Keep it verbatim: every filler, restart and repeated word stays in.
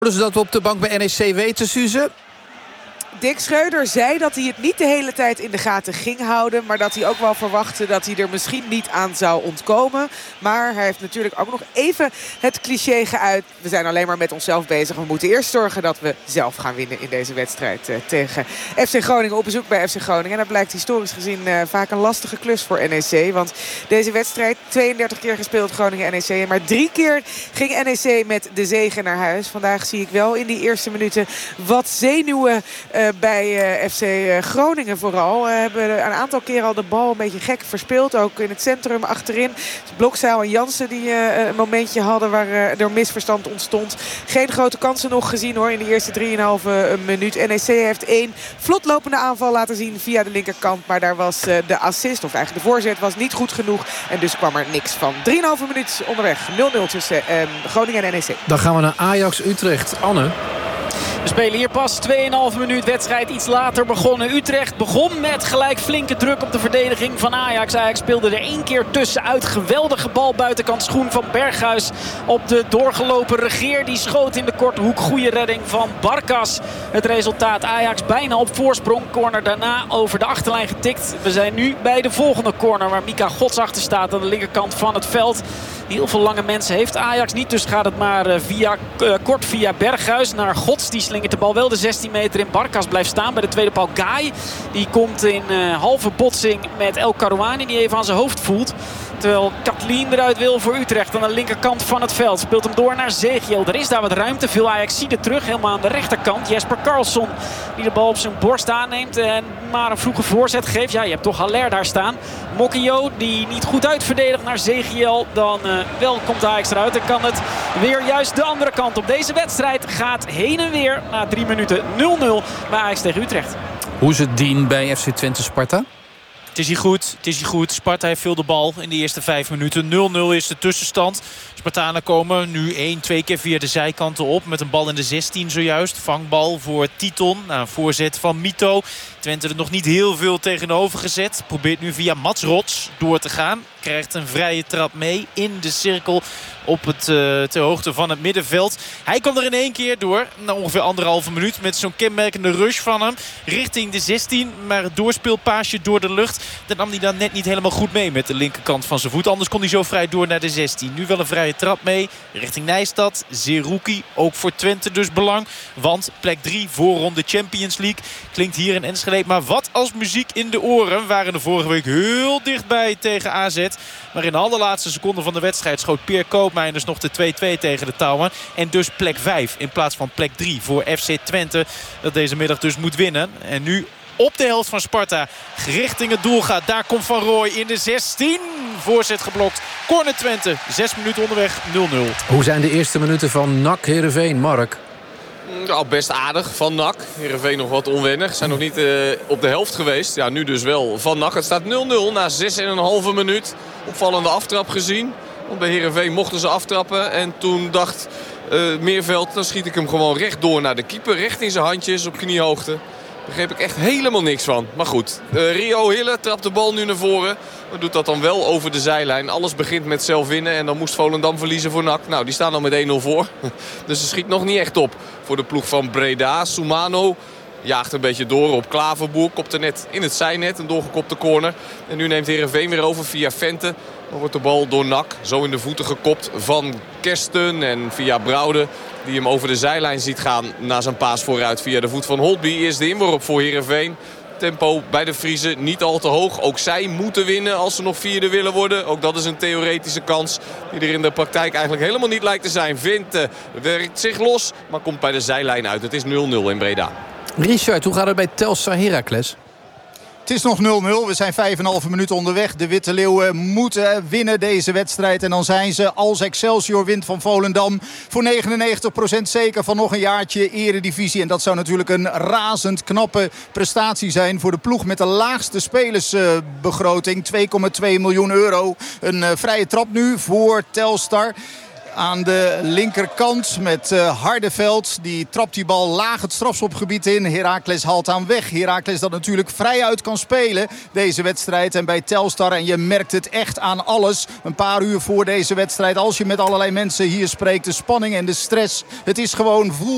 Dus dat we op de bank bij N E C weten, Suze? Dick Schreuder zei dat hij het niet de hele tijd in de gaten ging houden. Maar dat hij ook wel verwachtte dat hij er misschien niet aan zou ontkomen. Maar hij heeft natuurlijk ook nog even het cliché geuit. We zijn alleen maar met onszelf bezig. We moeten eerst zorgen dat we zelf gaan winnen in deze wedstrijd uh, tegen F C Groningen. Op bezoek bij F C Groningen. En dat blijkt historisch gezien uh, vaak een lastige klus voor N E C. Want deze wedstrijd, tweeëndertig keer gespeeld Groningen-N E C. En maar drie keer ging N E C met de zege naar huis. Vandaag zie ik wel in die eerste minuten wat zenuwen uh, bij uh, F C Groningen vooral. We uh, hebben een aantal keren al de bal een beetje gek verspeeld. Ook in het centrum achterin. Blokzaal en Jansen die uh, een momentje hadden waar uh, er misverstand ontstond. Geen grote kansen nog gezien hoor in de eerste drieënhalve minuut. N E C heeft één vlotlopende aanval laten zien via de linkerkant. Maar daar was uh, de assist, of eigenlijk de voorzet, was niet goed genoeg. En dus kwam er niks van. drieënhalve minuut onderweg. nul nul tussen uh, Groningen en N E C. Dan gaan we naar Ajax-Utrecht. Anne? We spelen hier pas tweeënhalve minuut. Wedstrijd iets later begonnen. Utrecht begon met gelijk flinke druk op de verdediging van Ajax. Ajax speelde er één keer tussenuit. Geweldige bal buitenkant schoen van Berghuis op de doorgelopen Regeer. Die schoot in de korte hoek. Goede redding van Barkas. Het resultaat Ajax bijna op voorsprong. Corner daarna over de achterlijn getikt. We zijn nu bij de volgende corner waar Mika Gods achter staat aan de linkerkant van het veld. Heel veel lange mensen heeft Ajax niet. Dus gaat het maar via, uh, kort via Berghuis naar Gods. Die slingert de bal wel de zestien meter in. Barkas blijft staan bij de tweede paal. Guy die komt in uh, halve botsing met El Karouani. Die even aan zijn hoofd voelt. Terwijl Katlien eruit wil voor Utrecht aan de linkerkant van het veld. Speelt hem door naar Zegiel. Er is daar wat ruimte. Veel Ajaxiden terug. Helemaal aan de rechterkant. Jesper Karlsson die de bal op zijn borst aanneemt. En maar een vroege voorzet geeft. Ja, je hebt toch Haller daar staan. Mokio die niet goed uitverdedigt naar Zegiel. Dan uh, wel komt Ajax eruit. En kan het weer juist de andere kant op. Deze wedstrijd gaat heen en weer na drie minuten nul nul bij Ajax tegen Utrecht. Hoe is het Dien bij F C Twente Sparta? Het is hier goed, het is hier goed. Sparta heeft veel de bal in de eerste vijf minuten. nul nul is de tussenstand. Spartanen komen nu één, twee keer via de zijkanten op. Met een bal in de zestien zojuist. Vangbal voor Titon. Nou, een voorzet van Mito. Twente er nog niet heel veel tegenover gezet. Probeert nu via Mats Rots door te gaan. Krijgt een vrije trap mee in de cirkel op het, uh, ter hoogte van het middenveld. Hij komt er in één keer door. Na ongeveer anderhalve minuut met zo'n kenmerkende rush van hem. Richting de zestien. Maar het doorspeelpaasje door de lucht. Dat nam hij dan net niet helemaal goed mee met de linkerkant van zijn voet. Anders kon hij zo vrij door naar de zestien. Nu wel een vrije trap mee. Richting Nijstad. Zerouki. Ook voor Twente dus belang. Want plek drie voorronde Champions League. Klinkt hier in Enschede. Maar wat als muziek in de oren. Waren er vorige week heel dichtbij tegen A Z. Maar in de allerlaatste seconde van de wedstrijd schoot Peer Koopmeiners nog de twee-twee tegen de touwen. En dus plek vijf in plaats van plek drie voor F C Twente. Dat deze middag dus moet winnen. En nu op de helft van Sparta richting het doel gaat. Daar komt Van Rooij in de zestien. Voorzet geblokt. Corner Twente. Zes minuten onderweg. nul nul. Hoe zijn de eerste minuten van N A C Heerenveen, Mark? Nou, best aardig van N A C. Heerenveen nog wat onwennig. Zijn nog niet uh, op de helft geweest. Ja, nu dus wel van N A C. Het staat nul nul na zes en een halve minuut. Opvallende aftrap gezien. Want bij Heerenveen mochten ze aftrappen. En toen dacht uh, Meerveld, dan schiet ik hem gewoon recht door naar de keeper. Recht in zijn handjes op kniehoogte. Daar begreep ik echt helemaal niks van. Maar goed, uh, Rio Hille trapt de bal nu naar voren. Maar doet dat dan wel over de zijlijn. Alles begint met zelf winnen. En dan moest Volendam verliezen voor N A C. Nou, die staan al met één nul voor. Dus ze schiet nog niet echt op voor de ploeg van Breda. Soumano jaagt een beetje door op Klaverboer. Kopte net in het zijnet. Een doorgekopte corner. En nu neemt Heerenveen weer over via Vente. Dan wordt de bal door N A C zo in de voeten gekopt van Kersten. En via Brouwde, die hem over de zijlijn ziet gaan na zijn paas vooruit via de voet van Holtby. Is de inworp voor Heerenveen. Tempo bij de Friezen niet al te hoog. Ook zij moeten winnen als ze nog vierde willen worden. Ook dat is een theoretische kans die er in de praktijk eigenlijk helemaal niet lijkt te zijn. Vente werkt zich los, maar komt bij de zijlijn uit. Het is nul nul in Breda. Richard, hoe gaat het bij Telstar Heracles? Het is nog nul nul. We zijn vijf en een halve minuten onderweg. De Witte Leeuwen moeten winnen deze wedstrijd. En dan zijn ze, als Excelsior wint van Volendam, voor negenennegentig procent zeker van nog een jaartje eredivisie. En dat zou natuurlijk een razend knappe prestatie zijn voor de ploeg met de laagste spelersbegroting. twee komma twee miljoen euro. Een vrije trap nu voor Telstar. Aan de linkerkant met uh, Hardeveld. Die trapt die bal laag het strafschopgebied in. Heracles haalt aan weg. Heracles dat natuurlijk vrij uit kan spelen deze wedstrijd. En bij Telstar, en je merkt het echt aan alles. Een paar uur voor deze wedstrijd. Als je met allerlei mensen hier spreekt. De spanning en de stress. Het is gewoon voel.